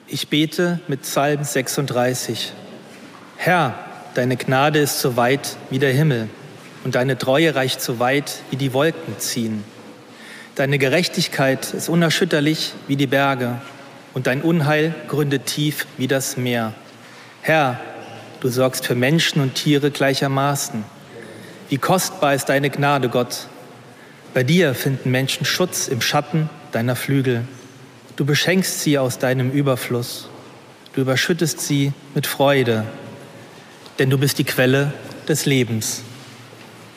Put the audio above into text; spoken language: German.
Ich bete mit Psalm 36. Herr, deine Gnade ist so weit wie der Himmel und deine Treue reicht so weit, wie die Wolken ziehen. Deine Gerechtigkeit ist unerschütterlich wie die Berge und dein Unheil gründet tief wie das Meer. Herr, du sorgst für Menschen und Tiere gleichermaßen. Wie kostbar ist deine Gnade, Gott. Bei dir finden Menschen Schutz im Schatten deiner Flügel. Du beschenkst sie aus deinem Überfluss. Du überschüttest sie mit Freude, denn du bist die Quelle des Lebens.